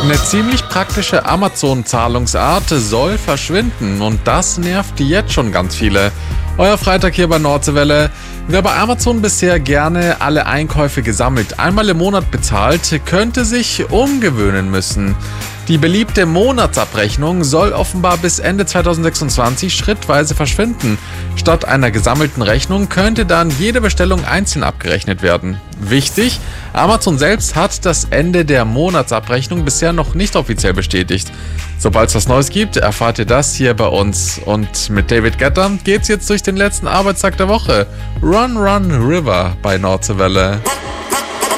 Eine ziemlich praktische Amazon-Zahlungsart soll verschwinden und das nervt jetzt schon ganz viele. Euer Freitag hier bei Nordseewelle. Wer bei Amazon bisher gerne alle Einkäufe gesammelt einmal im Monat bezahlt, könnte sich umgewöhnen müssen. Die beliebte Monatsabrechnung soll offenbar bis Ende 2026 schrittweise verschwinden. Statt einer gesammelten Rechnung könnte dann jede Bestellung einzeln abgerechnet werden. Wichtig, Amazon selbst hat das Ende der Monatsabrechnung bisher noch nicht offiziell bestätigt. Sobald es was Neues gibt, erfahrt ihr das hier bei uns. Und mit David Guetta geht's jetzt durch den letzten Arbeitstag der Woche. Run, Run, River bei Nordseewelle.